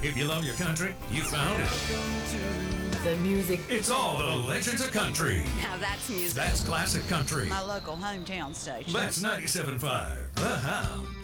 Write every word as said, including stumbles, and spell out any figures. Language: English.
If you love your country, you found it. The music. It's all the legends of country. Now that's music. That's classic country. My local hometown station. That's ninety-seven point five, The Hound.